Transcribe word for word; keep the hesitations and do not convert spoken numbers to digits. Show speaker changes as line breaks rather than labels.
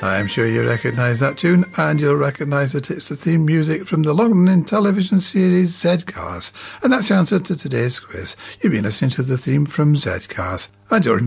I'm sure you recognise that tune, and you'll recognise that it's the theme music from the long-running television series Z-Cars. And that's the answer to today's quiz. You've been listening to the theme from Z-Cars, and you're